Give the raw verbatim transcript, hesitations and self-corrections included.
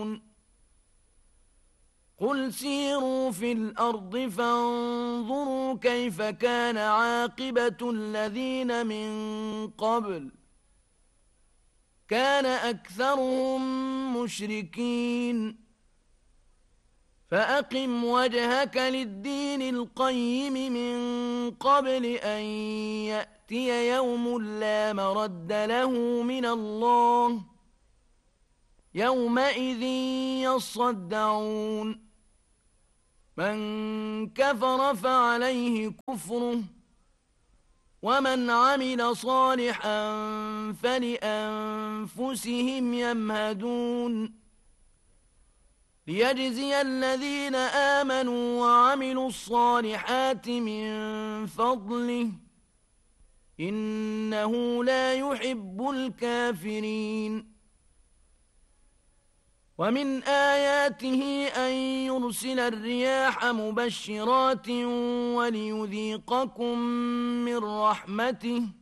قل سيروا في الأرض فانظروا كيف كان عاقبة الذين من قبل كان أكثرهم مشركين فأقم وجهك للدين القيم من قبل أن يأتي يوم لا مرد له من الله يومئذ يصدعون من كفر فعليه كفره ومن عمل صالحا فلأنفسهم يمهدون ليجزي الذين آمنوا وعملوا الصالحات من فضله إنه لا يحب الكافرين ومن آياته أن يرسل الرياح مبشرات وليذيقكم من رحمته